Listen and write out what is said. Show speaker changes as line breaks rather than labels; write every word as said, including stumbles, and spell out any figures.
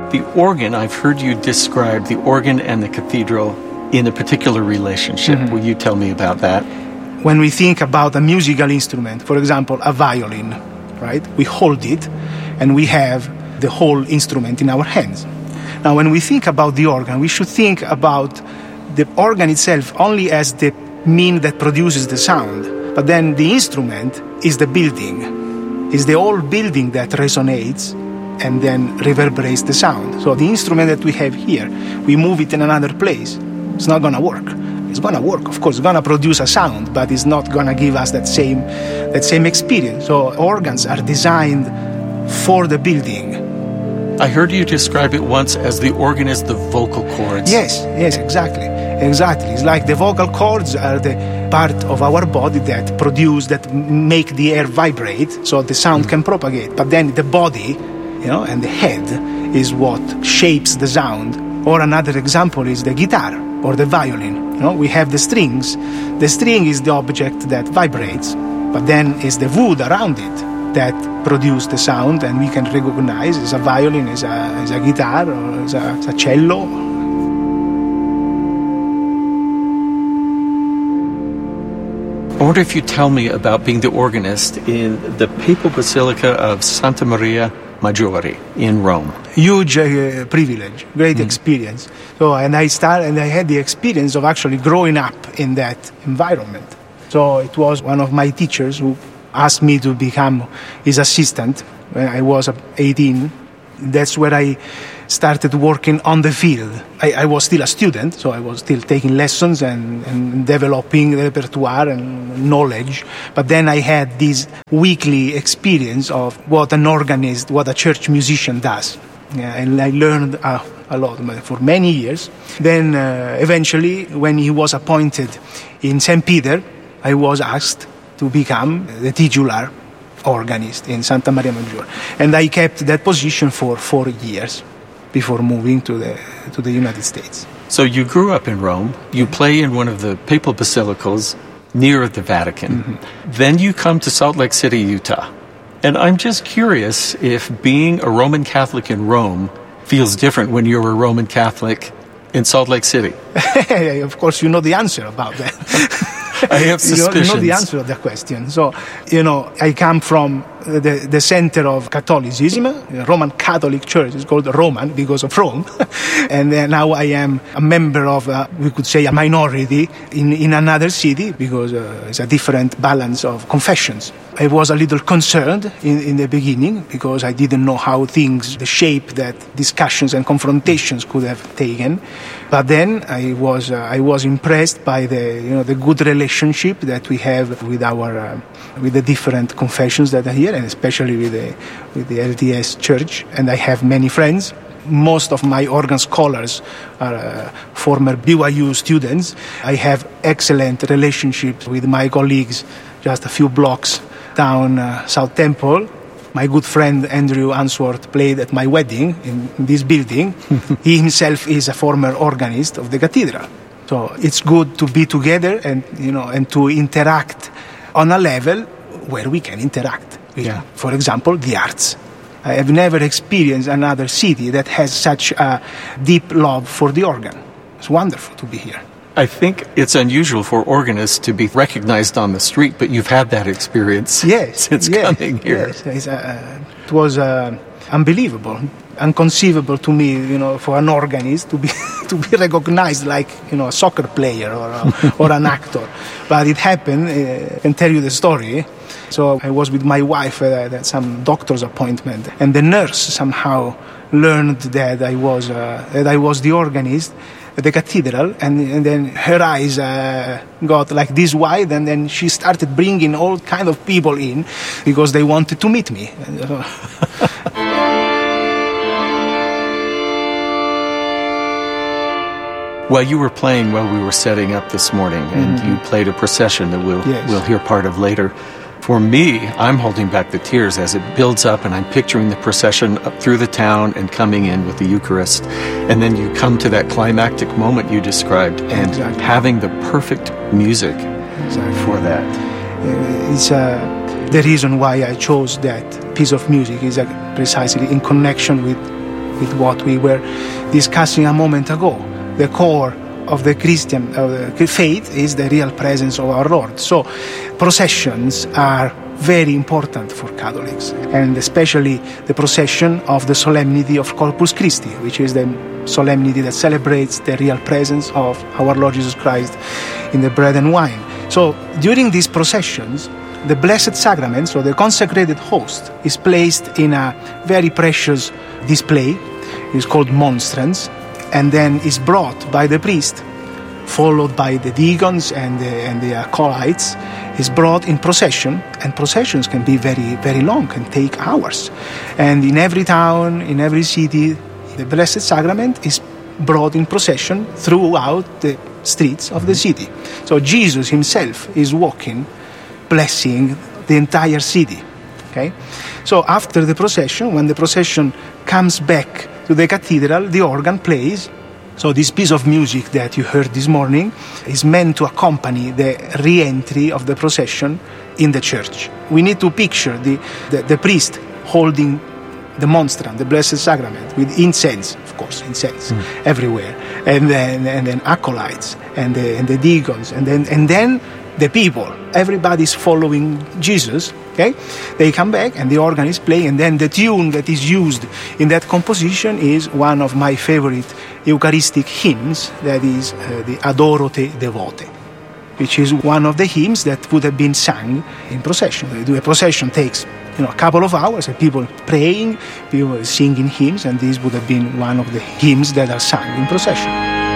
The organ, I've heard you describe the organ and the cathedral in a particular relationship. Mm-hmm. Will you tell me about that?
When we think about a musical instrument, for example, a violin, right? We hold it and we have the whole instrument in our hands. Now, when we think about the organ, we should think about the organ itself only as the mean that produces the sound. But then the instrument is the building, is the whole building that resonates and then reverberates the sound. So the instrument that we have here, we move it in another place, it's not going to work. It's going to work, of course, it's going to produce a sound, but it's not going to give us that same, that same experience. So organs are designed for the building.
I heard you describe it once as the organ is the vocal cords.
Yes, yes, exactly. Exactly. It's like the vocal cords are the part of our body that produce, that make the air vibrate, so the sound mm. can propagate. But then the body, you know, and the head is what shapes the sound. Or another example is the guitar or the violin. You know, we have the strings. The string is the object that vibrates, but then is the wood around it that produce the sound, and we can recognize as a violin, as a, as a guitar, or as a, as a cello.
I wonder if you tell me about being the organist in the Papal Basilica of Santa Maria Maggiore in Rome.
Huge uh, privilege, great mm. experience. So, and I started, and I had the experience of actually growing up in that environment. So it was one of my teachers who asked me to become his assistant when I was eighteen. That's where I started working on the field. I, I was still a student, so I was still taking lessons and, and developing repertoire and knowledge. But then I had this weekly experience of what an organist, what a church musician does. Yeah, and I learned uh, a lot for many years. Then uh, eventually, when he was appointed in Saint Peter, I was asked to become the titular organist in Santa Maria Maggiore. And I kept that position for four years before moving to the to the United States.
So you grew up in Rome. You play in one of the papal basilicas near the Vatican. Mm-hmm. Then you come to Salt Lake City, Utah. And I'm just curious if being a Roman Catholic in Rome feels different when you're a Roman Catholic in Salt Lake City.
Of course, you know the answer about that.
I have suspicions.
You know the answer of the question. So, you know, I come from the, the center of Catholicism. The Roman Catholic Church is called Roman because of Rome. And uh, now I am a member of, uh, we could say, a minority in, in another city because uh, it's a different balance of confessions. I was a little concerned in, in the beginning because I didn't know how things, the shape that discussions and confrontations could have taken. But then I was uh, I was impressed by the you know the good relationship that we have with our uh, with the different confessions that are here, and especially with the with the L D S Church. And I have many friends. Most of my organ scholars are uh, former B Y U students. I have excellent relationships with my colleagues just a few blocks down uh, South Temple. My good friend Andrew Answorth played at my wedding in, in this building. He himself is a former organist of the cathedral. So it's good to be together and you know and to interact on a level where we can interact with, yeah. for example, the arts. I have never experienced another city that has such a deep love for the organ. It's wonderful to be here.
I think it's unusual for organists to be recognized on the street, but you've had that experience
yes,
since
yes,
coming here.
Yes, uh, it was uh, unbelievable, inconceivable to me, you know, for an organist to be to be recognized like, you know, a soccer player or a, or an actor. But it happened. Uh, I can tell you the story. So I was with my wife at, at some doctor's appointment, and the nurse somehow learned that I was uh, that I was the organist at the cathedral, and, and then her eyes uh, got like this wide, and then she started bringing all kind of people in because they wanted to meet me.
Well, you were playing while we were setting up this morning, and mm-hmm. you played a procession that we'll
yes.
we'll hear part of later. For me, I'm holding back the tears as it builds up, and I'm picturing the procession up through the town and coming in with the Eucharist. And then you come to that climactic moment you described, and exactly. having the perfect music exactly. for that.
Uh, it's uh, the reason why I chose that piece of music is uh, precisely in connection with with what we were discussing a moment ago. The core of the Christian uh, faith is the real presence of our Lord. So processions are very important for Catholics, and especially the procession of the solemnity of Corpus Christi, which is the solemnity that celebrates the real presence of our Lord Jesus Christ in the bread and wine. So during these processions, the Blessed Sacrament, so the consecrated host, is placed in a very precious display. It's called monstrance, and then is brought by the priest, followed by the deacons and the, and the acolytes, is brought in procession, and processions can be very, very long, can take hours. And in every town, in every city, the Blessed Sacrament is brought in procession throughout the streets of the city. So Jesus himself is walking, blessing the entire city. Okay? So after the procession, when the procession comes back to the cathedral, the organ plays. So this piece of music that you heard this morning is meant to accompany the re-entry of the procession in the church. We need to picture the, the, the priest holding the monstrance, the Blessed Sacrament, with incense, of course, incense mm. everywhere, and then and then acolytes and the, and the deacons, and then and then the people. Everybody's following Jesus. Okay, they come back and the organ is playing, and then the tune that is used in that composition is one of my favorite Eucharistic hymns, that is uh, the Adoro Te Devote, which is one of the hymns that would have been sung in procession. The procession takes you know a couple of hours, and people praying, people singing hymns, and this would have been one of the hymns that are sung in procession.